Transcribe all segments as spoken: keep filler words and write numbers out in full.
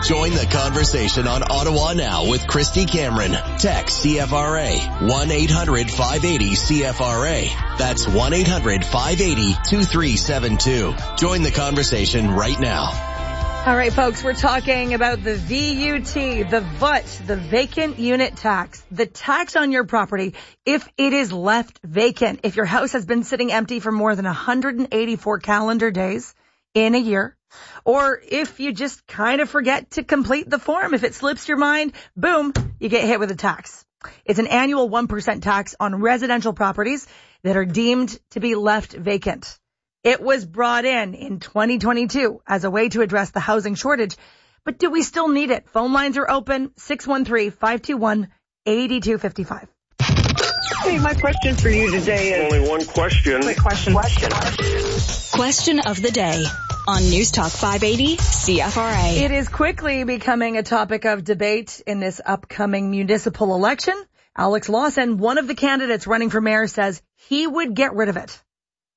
Join the conversation on Ottawa Now with Christy Cameron. Text C F R A one eight hundred five eighty C F R A. That's one eight hundred five eighty two three seven two. Join the conversation right now. All right, folks, we're talking about the V U T, the V U T, the vacant unit tax, the tax on your property if it is left vacant. If your house has been sitting empty for more than one hundred eighty-four calendar days in a year, or if you just kind of forget to complete the form, if it slips your mind, boom, you get hit with a tax. It's an annual one percent tax on residential properties that are deemed to be left vacant. It was brought in in twenty twenty-two as a way to address the housing shortage. But do we still need it? Phone lines are open, six one three, five two one, eight two five five. Hey, my question for you today is... Only one question. Quick question. Question. Question of the day on News Talk five eighty C F R A. It is quickly becoming a topic of debate in this upcoming municipal election. Alex Lawson, one of the candidates running for mayor, says he would get rid of it.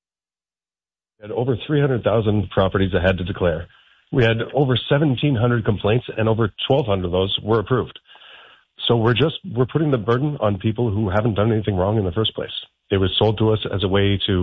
We had over three hundred thousand properties that had to declare. We had over seventeen hundred complaints, and over twelve hundred of those were approved. So we're just, we're putting the burden on people who haven't done anything wrong in the first place. It was sold to us as a way to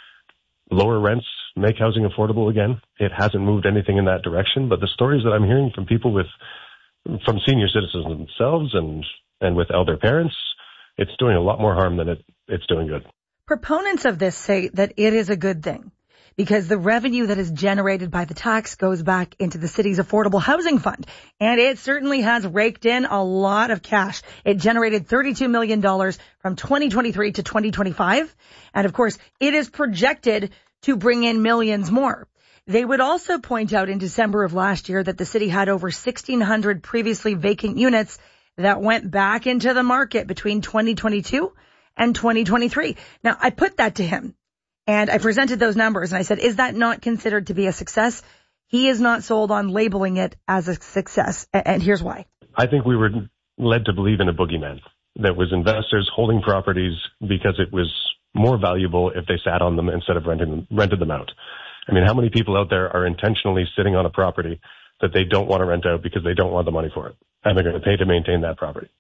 lower rents, make housing affordable again. It hasn't moved anything in that direction, but the stories that I'm hearing from people with, from senior citizens themselves and, and with elder parents, it's doing a lot more harm than it, it's doing good. Proponents of this say that it is a good thing, because the revenue that is generated by the tax goes back into the city's affordable housing fund. And it certainly has raked in a lot of cash. It generated thirty-two million dollars from twenty twenty-three to twenty twenty-five. And of course, it is projected to bring in millions more. They would also point out in December of last year that the city had over sixteen hundred previously vacant units that went back into the market between twenty twenty-two and twenty twenty-three. Now, I put that to him. And I presented those numbers and I said, is that not considered to be a success? He is not sold on labeling it as a success. And here's why. I think we were led to believe in a boogeyman that was investors holding properties because it was more valuable if they sat on them instead of renting them, rented them out. I mean, how many people out there are intentionally sitting on a property that they don't want to rent out because they don't want the money for it, and they're going to pay to maintain that property?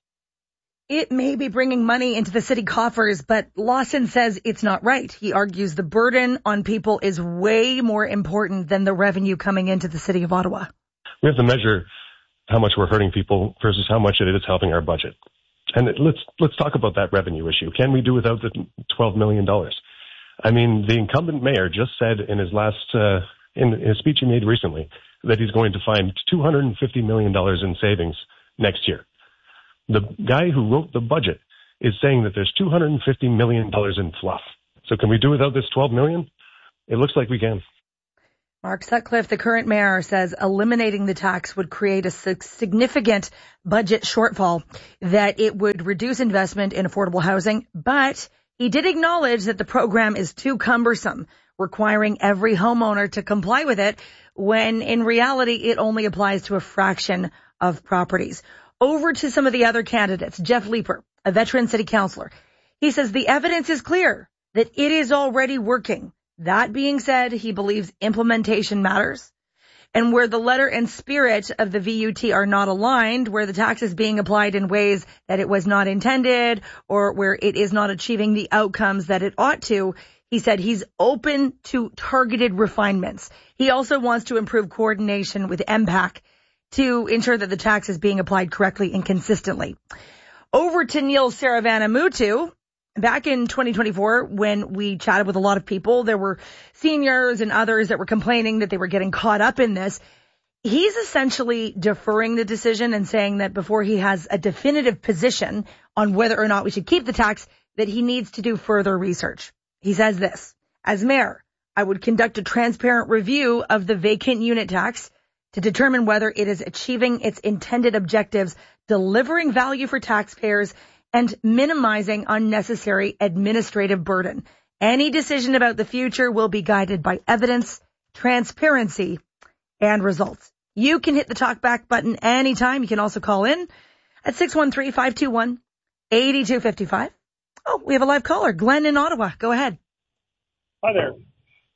It may be bringing money into the city coffers, but Lawson says it's not right. He argues the burden on people is way more important than the revenue coming into the city of Ottawa. We have to measure how much we're hurting people versus how much it is helping our budget. And it, let's let's talk about that revenue issue. Can we do without the twelve million dollars? I mean, the incumbent mayor just said in his last, uh, in his speech he made recently, that he's going to find two hundred fifty million dollars in savings next year. The guy who wrote the budget is saying that there's two hundred fifty million dollars in fluff. So can we do without this twelve million dollars? It looks like we can. Mark Sutcliffe, the current mayor, says eliminating the tax would create a significant budget shortfall, that it would reduce investment in affordable housing. But he did acknowledge that the program is too cumbersome, requiring every homeowner to comply with it, when in reality it only applies to a fraction of properties. Over to some of the other candidates. Jeff Leeper, a veteran city councillor. He says the evidence is clear that it is already working. That being said, he believes implementation matters. And where the letter and spirit of the V U T are not aligned, where the tax is being applied in ways that it was not intended, or where it is not achieving the outcomes that it ought to, he said he's open to targeted refinements. He also wants to improve coordination with M PAC to ensure that the tax is being applied correctly and consistently. Over to Neil Saravanamutu. Back in twenty twenty-four, when we chatted with a lot of people, there were seniors and others that were complaining that they were getting caught up in this. He's essentially deferring the decision and saying that before he has a definitive position on whether or not we should keep the tax, that he needs to do further research. He says this: as mayor, I would conduct a transparent review of the vacant unit tax to determine whether it is achieving its intended objectives, delivering value for taxpayers, and minimizing unnecessary administrative burden. Any decision about the future will be guided by evidence, transparency, and results. You can hit the talk back button anytime. You can also call in at six one three, five two one, eight two five five. Oh, we have a live caller. Glenn in Ottawa. Go ahead. Hi there.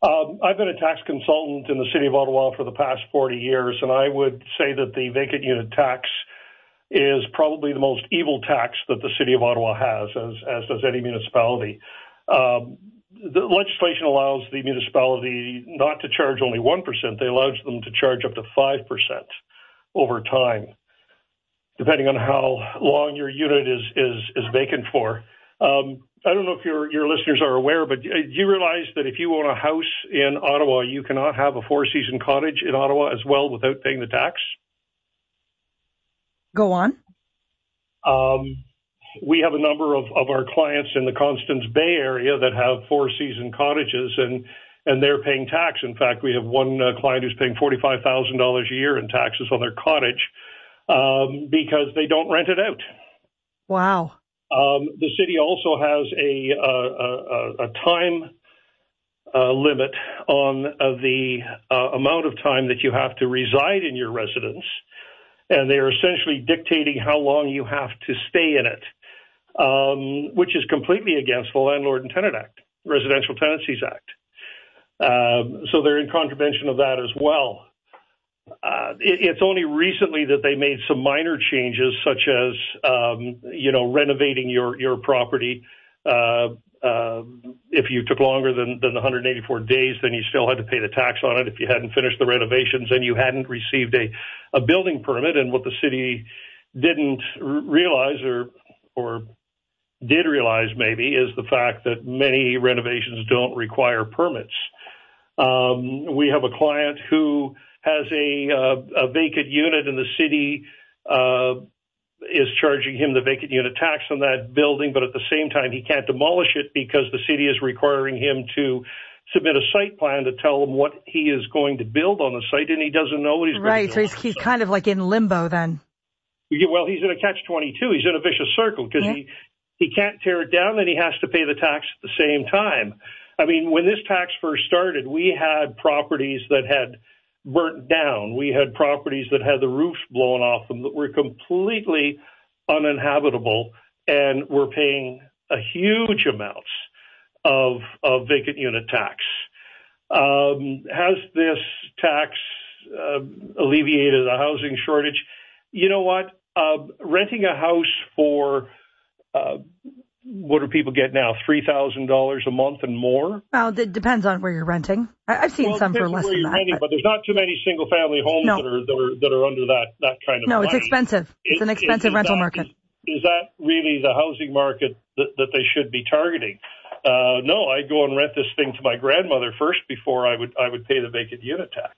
Um, I've been a tax consultant in the city of Ottawa for the past forty years, and I would say that the vacant unit tax is probably the most evil tax that the city of Ottawa has, as, as does any municipality. Um, the legislation allows the municipality not to charge only one percent. They allow them to charge up to five percent over time, depending on how long your unit is, is, is vacant for. Um, I don't know if your your listeners are aware, but do you realize that if you own a house in Ottawa, you cannot have a four-season cottage in Ottawa as well without paying the tax? Go on. Um, we have a number of, of our clients in the Constance Bay area that have four-season cottages, and, and they're paying tax. In fact, we have one uh, client who's paying forty-five thousand dollars a year in taxes on their cottage um, because they don't rent it out. Wow. Um, the city also has a, a, a, a time uh, limit on uh, the uh, amount of time that you have to reside in your residence, and they are essentially dictating how long you have to stay in it, um, which is completely against the Landlord and Tenant Act, Residential Tenancies Act. Um, so they're in contravention of that as well. Uh, it, it's only recently that they made some minor changes, such as, um, you know, renovating your, your property. Uh, uh, if you took longer than, than one hundred eighty-four days, then you still had to pay the tax on it. If you hadn't finished the renovations and you hadn't received a, a building permit, and what the city didn't r- realize or, or did realize maybe is the fact that many renovations don't require permits. Um, we have a client who has a, uh, a vacant unit, and the city uh, is charging him the vacant unit tax on that building, but at the same time he can't demolish it because the city is requiring him to submit a site plan to tell him what he is going to build on the site, and he doesn't know what he's right, going to build. Right, so he's, he's kind of like in limbo then. Yeah, well, he's in a catch twenty-two. He's in a vicious circle because yeah. he, he can't tear it down, and he has to pay the tax at the same time. I mean, when this tax first started, we had properties that had burnt down. We had properties that had the roofs blown off them that were completely uninhabitable, and were paying a huge amounts of, of vacant unit tax. Um, has this tax uh, alleviated the housing shortage? You know what? Uh, renting a house for uh, what do people get now? three thousand dollars a month and more? Well, it depends on where you're renting. I've seen well, some for less than that. Renting, but... but there's not too many single-family homes no. that are that are that are under that that kind of no, money. it's expensive. It's an expensive is, is rental that, market. Is, is that really the housing market that, that they should be targeting? Uh, no, I'd go and rent this thing to my grandmother first before I would I would pay the vacant unit tax.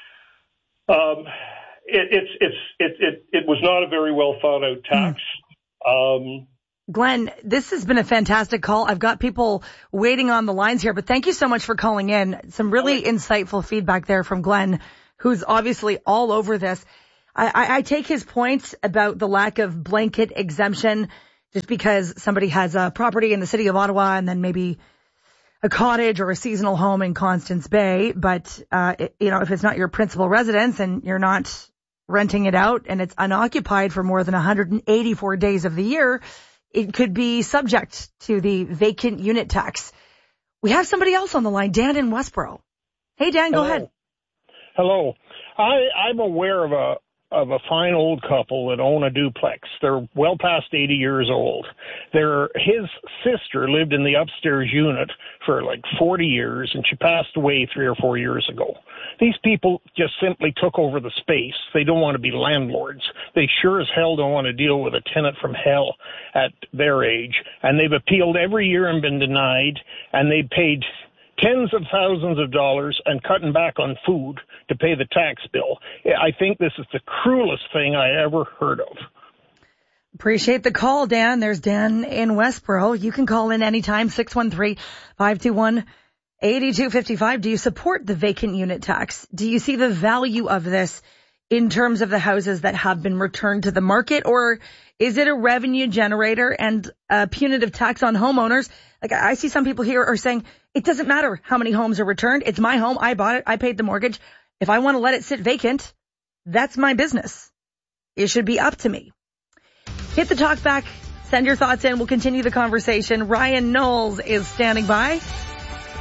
Um, it, it's it's it, it it was not a very well thought out tax. Mm. Um, Glenn, this has been a fantastic call. I've got people waiting on the lines here, but thank you so much for calling in. Some really insightful feedback there from Glenn, who's obviously all over this. I, I, I take his point about the lack of blanket exemption just because somebody has a property in the city of Ottawa and then maybe a cottage or a seasonal home in Constance Bay. But, uh, it, you know, if it's not your principal residence and you're not renting it out and it's unoccupied for more than one hundred eighty-four days of the year, it could be subject to the vacant unit tax. We have somebody else on the line, Dan in Westboro. Hey, Dan, go Hello. ahead. Hello. I, I'm aware of a of a fine old couple that own a duplex. They're well past eighty years old. They're, his sister lived in the upstairs unit for like forty years, and she passed away three or four years ago. These people just simply took over the space. They don't want to be landlords. They sure as hell don't want to deal with a tenant from hell at their age. And they've appealed every year and been denied, and they paid tens of thousands of dollars and cutting back on food to pay the tax bill. I think this is the cruelest thing I ever heard of. Appreciate the call, Dan. There's Dan in Westboro. You can call in anytime, six one three, five two one, eight two five five. Do you support the vacant unit tax? Do you see the value of this in terms of the houses that have been returned to the market, or is it a revenue generator and a punitive tax on homeowners? Like, I see some people here are saying it doesn't matter how many homes are returned. It's my home. I bought it. I paid the mortgage. If I want to let it sit vacant, that's my business. It should be up to me. Hit the talk back. Send your thoughts in. We'll continue the conversation. Ryan Knowles is standing by.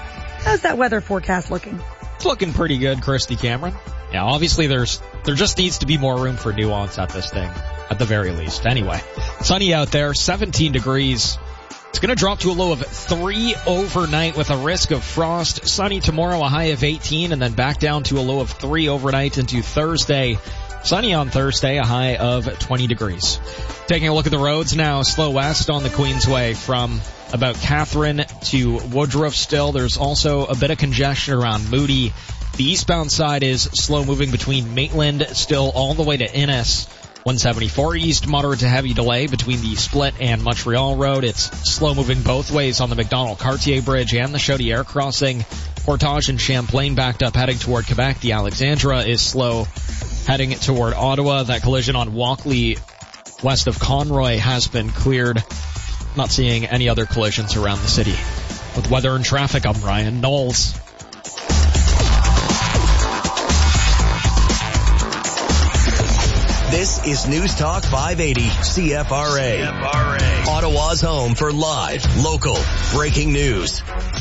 How's that weather forecast looking? It's looking pretty good, Christy Cameron. Yeah, obviously there's there just needs to be more room for nuance at this thing, at the very least. Anyway, sunny out there, seventeen degrees. It's going to drop to a low of three overnight with a risk of frost. Sunny tomorrow, a high of eighteen, and then back down to a low of three overnight into Thursday. Sunny on Thursday, a high of twenty degrees. Taking a look at the roads now, slow west on the Queensway from about Catherine to Woodruff still. There's also a bit of congestion around Moody. The eastbound side is slow moving between Maitland still all the way to Innis. one seventy-four east, moderate to heavy delay between the Split and Montreal Road. It's slow moving both ways on the McDonald-Cartier Bridge and the Chaudière crossing. Portage and Champlain backed up heading toward Quebec. The Alexandra is slow heading toward Ottawa. That collision on Walkley west of Conroy has been cleared. Not seeing any other collisions around the city. With weather and traffic, I'm Ryan Knowles. This is News Talk five eighty C F R A. C F R A. Ottawa's home for live, local, breaking news.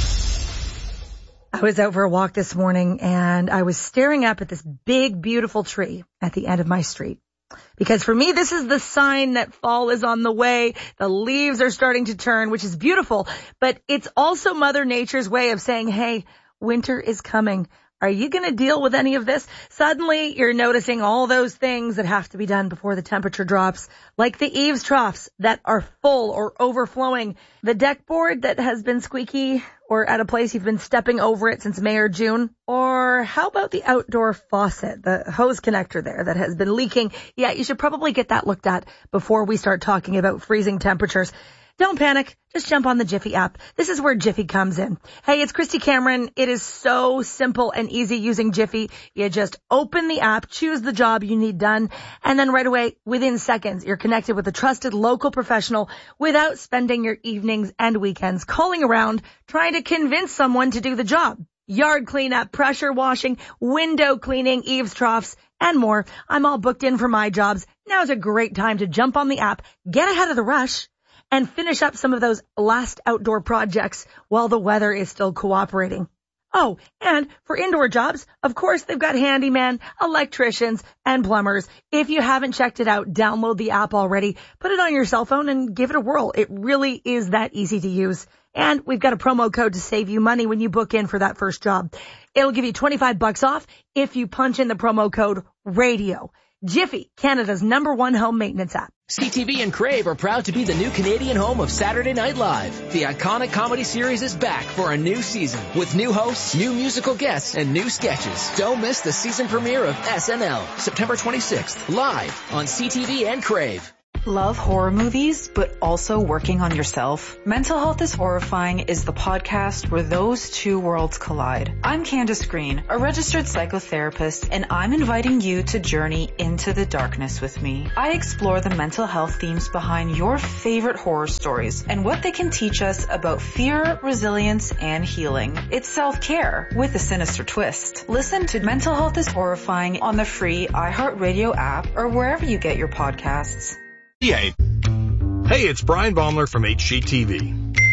I was out for a walk this morning and I was staring up at this big, beautiful tree at the end of my street. Because for me, this is the sign that fall is on the way. The leaves are starting to turn, which is beautiful. But it's also Mother Nature's way of saying, hey, winter is coming. Are you going to deal with any of this? Suddenly, you're noticing all those things that have to be done before the temperature drops, like the eaves troughs that are full or overflowing, the deck board that has been squeaky or at a place you've been stepping over it since May or June, or how about the outdoor faucet, the hose connector there that has been leaking? Yeah, you should probably get that looked at before we start talking about freezing temperatures. Don't panic. Just jump on the Jiffy app. This is where Jiffy comes in. Hey, it's Christy Cameron. It is so simple and easy using Jiffy. You just open the app, choose the job you need done, and then right away, within seconds, you're connected with a trusted local professional without spending your evenings and weekends calling around trying to convince someone to do the job. Yard cleanup, pressure washing, window cleaning, eaves troughs, and more. I'm all booked in for my jobs. Now's a great time to jump on the app, get ahead of the rush, and finish up some of those last outdoor projects while the weather is still cooperating. Oh, and for indoor jobs, of course, they've got handyman, electricians, and plumbers. If you haven't checked it out, download the app already, put it on your cell phone, and give it a whirl. It really is that easy to use. And we've got a promo code to save you money when you book in for that first job. It'll give you twenty-five bucks off if you punch in the promo code RADIO. Jiffy, Canada's number one home maintenance app. C T V and Crave are proud to be the new Canadian home of Saturday Night Live. The iconic comedy series is back for a new season with new hosts, new musical guests, and new sketches. Don't miss the season premiere of S N L, September twenty-sixth, live on C T V and Crave. Love horror movies, but also working on yourself? Mental Health is Horrifying is the podcast where those two worlds collide. I'm Candace Green, a registered psychotherapist, and I'm inviting you to journey into the darkness with me. I explore the mental health themes behind your favorite horror stories and what they can teach us about fear, resilience, and healing. It's self-care with a sinister twist. Listen to Mental Health is Horrifying on the free iHeartRadio app or wherever you get your podcasts. Hey, it's Brian Baumler from H G T V.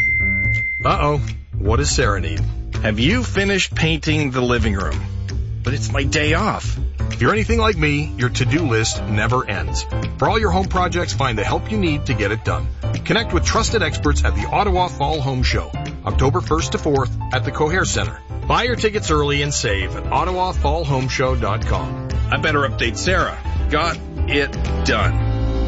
Uh-oh, what does Sarah need? Have you finished painting the living room? But it's my day off. If you're anything like me, your to-do list never ends. For all your home projects, find the help you need to get it done. Connect with trusted experts at the Ottawa Fall Home Show, October first to fourth at the Coher Center. Buy your tickets early and save at ottawa fall home show dot com. I better update Sarah. Got it done.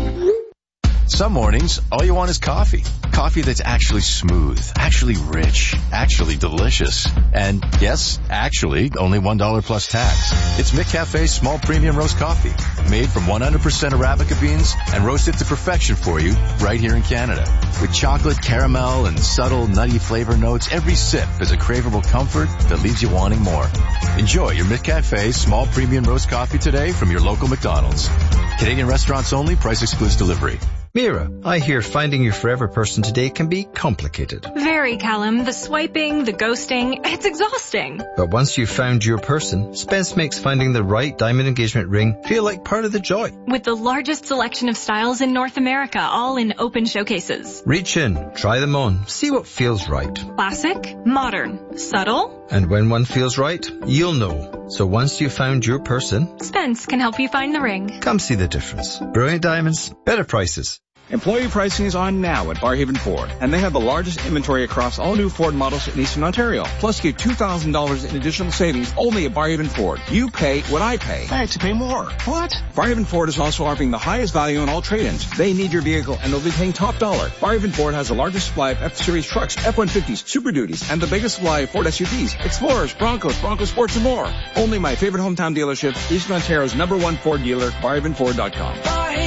Some mornings, all you want is coffee. Coffee that's actually smooth, actually rich, actually delicious. And yes, actually, only one dollar plus tax. It's McCafe's small premium roast coffee, made from one hundred percent Arabica beans and roasted to perfection for you right here in Canada. With chocolate, caramel, and subtle nutty flavor notes, every sip is a craveable comfort that leaves you wanting more. Enjoy your McCafe small premium roast coffee today from your local McDonald's. Canadian restaurants only, price excludes delivery. Mira, I hear finding your forever person today can be complicated. Very, Callum. The swiping, the ghosting, it's exhausting. But once you've found your person, Spence makes finding the right diamond engagement ring feel like part of the joy. With the largest selection of styles in North America, all in open showcases. Reach in, try them on, see what feels right. Classic, modern, subtle, And when one feels right, you'll know. So once you've found your person, Spence can help you find the ring. come see the difference. Brilliant Diamonds, better prices. Employee pricing is on now at Barhaven Ford, and they have the largest inventory across all new Ford models in Eastern Ontario. Plus, get two thousand dollars in additional savings only at Barhaven Ford. You pay what I pay. I have to pay more. What? Barhaven Ford is also offering the highest value on all trade-ins. They need your vehicle, and they'll be paying top dollar. Barhaven Ford has the largest supply of F-Series trucks, F one fifties, Super Duties, and the biggest supply of Ford S U Vs, Explorers, Broncos, Bronco Sports, and more. Only my favorite hometown dealership, Eastern Ontario's number one Ford dealer, Barhaven Ford dot com.